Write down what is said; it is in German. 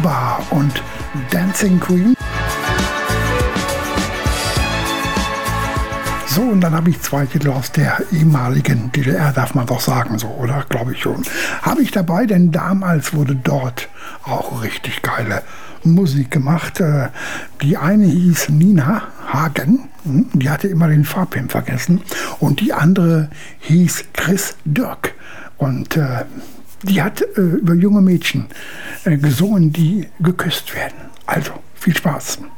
ABBA und Dancing Queen. So, und dann habe ich 2 Titel aus der ehemaligen DDR, darf man doch sagen, so, oder? Glaube ich schon. Habe ich dabei, denn damals wurde dort auch richtig geile Musik gemacht. Die eine hieß Nina Hagen, die hatte immer den Farbpen vergessen, und die andere hieß Chris Dirk. Und die hat über junge Mädchen gesungen, die geküsst werden. Also, viel Spaß.